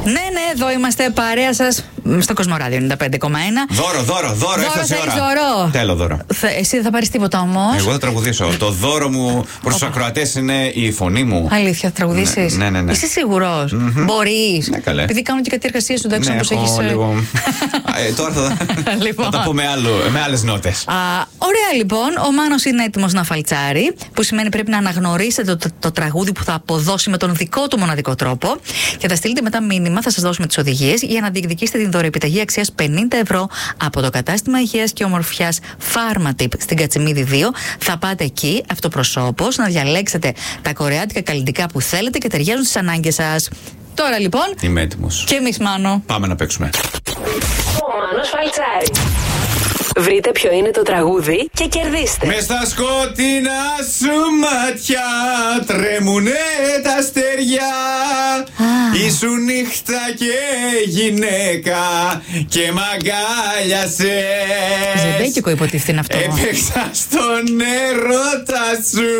Ναι, εδώ είμαστε παρέα σας στο Κοσμοράδιο 95,1. Δώρο, έφτασε η ώρα. Τέλο δώρο. Εσύ δεν θα πάρεις τίποτα όμως. Εγώ θα τραγουδήσω. Το δώρο μου προς τους ακροατές είναι η φωνή μου. Αλήθεια, θα τραγουδήσεις. Ναι. Είσαι σίγουρος? Μπορείς? Ναι, καλέ. Επειδή κάνουν και κάτι εργασίες σου, εντάξει, όπως έχεις. Λίγο... Τώρα θα τα πω με άλλες νότες. Ωραία, λοιπόν. Ο Μάνος είναι έτοιμος να φαλτσάρει, που σημαίνει πρέπει να αναγνωρίσετε το τραγούδι που θα αποδώσει με τον δικό του μοναδικό τρόπο και θα στείλετε μετά μήνυμα, θα σας δώσουμε τις οδηγίες για να διεκδικήσετε την δωρεοεπιταγή αξίας 50 ευρώ από το κατάστημα υγείας και ομορφιάς Pharmatip στην Κατσιμίδη 2. Θα πάτε εκεί, αυτοπροσώπως, να διαλέξετε τα κορεάτικα καλλιτικά που θέλετε και ταιριάζουν στις ανάγκες σας. Τώρα λοιπόν. Είμαι έτοιμος. Και εμείς, Μάνο. Πάμε να παίξουμε. Ο Μάνος φαλτσάρει. Βρείτε ποιο είναι το τραγούδι και κερδίστε. Μες στα σκότεινά σου μάτια τρέμουνε τα αστέρια. Ήσουν νύχτα και γυναίκα και μ' αγκάλιασες. Ζεμπέκικο υποτίθεται είναι αυτό. Έπαιξα στον έρωτα σου.